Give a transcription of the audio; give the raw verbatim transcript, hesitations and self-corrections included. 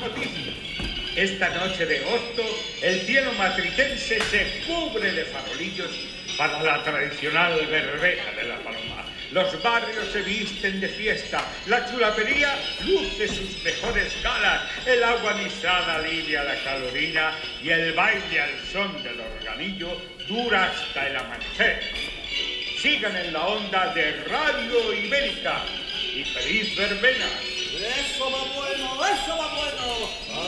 noticias. Esta noche de agosto, el cielo matritense se cubre de farolillos para la tradicional verbena de la Paloma. Los barrios se visten de fiesta, la chulapería luce sus mejores galas, el agua anisada alivia la calorina y el baile al son del organillo dura hasta el amanecer. Sigan en la onda de Radio Ibérica y feliz verbena. Eso va bueno, eso va bueno.